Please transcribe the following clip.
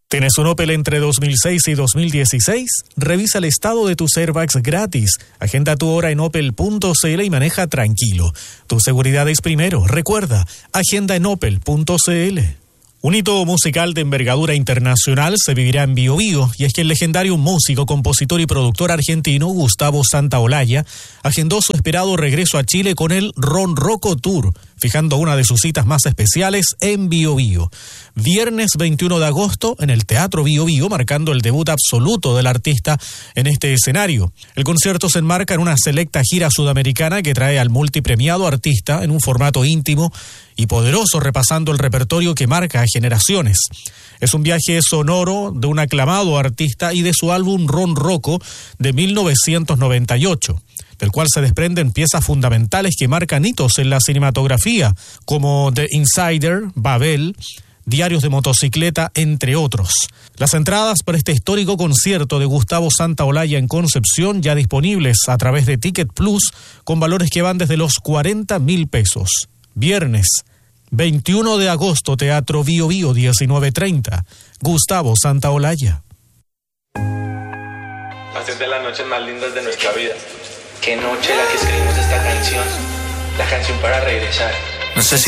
¿Tienes un Opel entre 2006 y 2016? Revisa el estado de tus airbags gratis. Agenda tu hora en opel.cl y maneja tranquilo. Tu seguridad es primero. Recuerda, agenda en opel.cl. Un hito musical de envergadura internacional se vivirá en Biobío, y es que el legendario músico, compositor y productor argentino Gustavo Santaolalla agendó su esperado regreso a Chile con el Ronroco Tour, fijando una de sus citas más especiales en Biobío. Viernes 21 de agosto en el Teatro Biobío, marcando el debut absoluto del artista en este escenario. El concierto se enmarca en una selecta gira sudamericana que trae al multipremiado artista en un formato íntimo y poderoso, repasando el repertorio que marca a generaciones. Es un viaje sonoro de un aclamado artista y de su álbum Ronroco de 1998, del cual se desprenden piezas fundamentales que marcan hitos en la cinematografía, como The Insider, Babel, Diarios de motocicleta, entre otros. Las entradas para este histórico concierto de Gustavo Santaolalla en Concepción ya disponibles a través de Ticket Plus, con valores que van desde los 40.000 pesos. Viernes 21 de agosto, Teatro Biobío, 19:30. Gustavo Santaolalla. Hacer de las noches más lindas de nuestra vida. Qué noche la que escribimos esta canción. La canción para regresar. No sé si